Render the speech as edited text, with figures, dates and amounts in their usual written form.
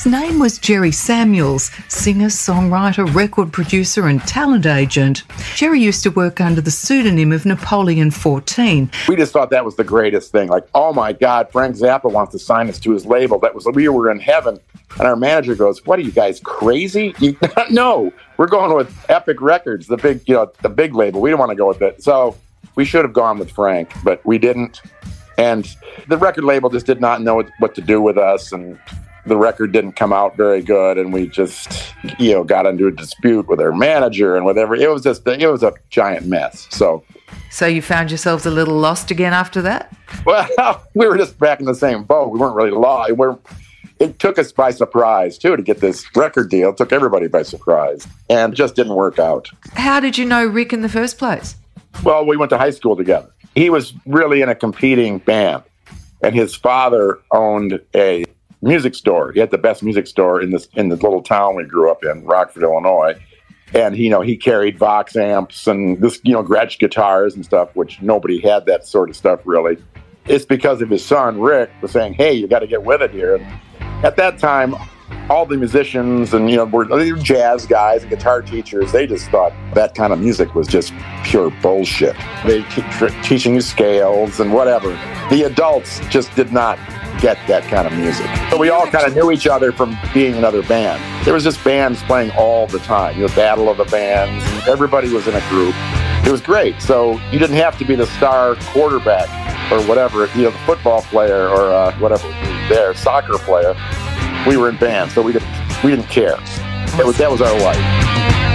His name was Jerry Samuels, singer, songwriter, record producer and talent agent. Jerry used to work under the pseudonym of Napoleon 14. We just thought that was the greatest thing. Like, oh my God, Frank Zappa wants to sign us to his label. We were in heaven. And our manager goes, "What are you guys, crazy?" No, we're going with Epic Records, the big label. We don't want to go with it. So we should have gone with Frank, but we didn't. And the record label just did not know what to do with us, and the record didn't come out very good, and we just, got into a dispute with our manager and whatever. It was a giant mess. So you found yourselves a little lost again after that? Well, we were just back in the same boat. We weren't really lost. It took us by surprise, too, to get this record deal. It took everybody by surprise, and it just didn't work out. How did you know Rick in the first place? Well, we went to high school together. He was really in a competing band, and his father owned a music store. He had the best music store in the little town we grew up in, Rockford, Illinois. And he carried Vox amps and Gretsch guitars and stuff, which nobody had that sort of stuff really. It's because of his son Rick was saying, "Hey, you got to get with it here." And at that time, all the musicians and were jazz guys and guitar teachers. They just thought that kind of music was just pure bullshit. They teaching you scales and whatever. The adults just did not get that kind of music. So we all kind of knew each other from being in other bands. There was just bands playing all the time. Battle of the bands. Everybody was in a group. It was great. So you didn't have to be the star quarterback or whatever, the football player or whatever, soccer player. We were in bands, so we didn't care. That was our life.